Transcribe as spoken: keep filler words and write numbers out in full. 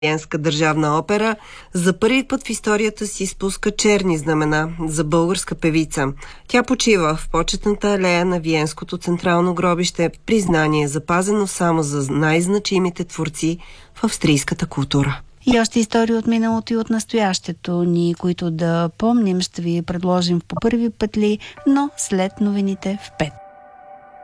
Виенска държавна опера за първи път в историята си спуска черни знамена за българска певица. Тя почива в почетната алея на Виенското централно гробище, признание запазено само за най-значимите творци в австрийската култура. И още истории от миналото и от настоящето ни, които да помним, ще ви предложим по първи петли, но след новините в пет.